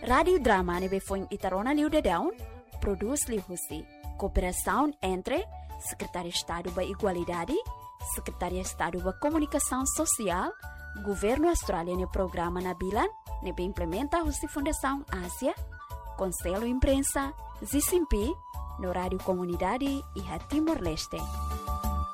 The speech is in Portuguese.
Radio Drama nebe foi Itarona Liu de Daun, produz Liu Husi. Cooperação entre Secretaria de Estado da Igualdade, Secretaria de Estado da Comunicação Social, Governo Australiano e Programa Nabilan, nebe implementa a Fundação Ásia, Conselho Imprensa, Zisimpi, no Rádio Comunidade e Timor-Leste.